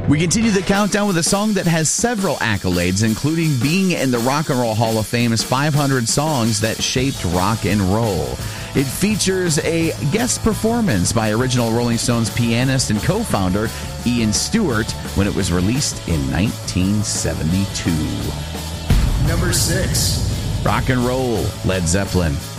We continue the countdown with a song that has several accolades, including being in the Rock and Roll Hall of Fame's 500 songs that shaped rock and roll. It features a guest performance by original Rolling Stones pianist and co-founder Ian Stewart when it was released in 1972. Number 6. Rock and Roll, Led Zeppelin.